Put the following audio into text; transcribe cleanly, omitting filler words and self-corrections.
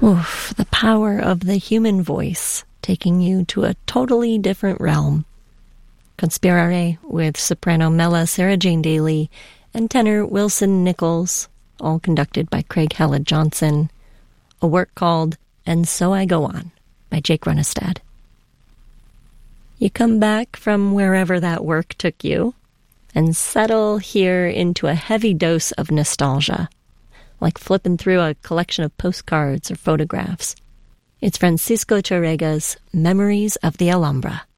Oof, the power of the human voice taking you to a totally different realm. Conspirare with soprano Mela Sarah Jane Daly and tenor Wilson Nichols, all conducted by Craig Hella Johnson. A work called And So I Go On by Jake Runestad. You come back from wherever that work took you and settle here into a heavy dose of nostalgia, like flipping through a collection of postcards or photographs. It's Francisco Tárrega's Memories of the Alhambra.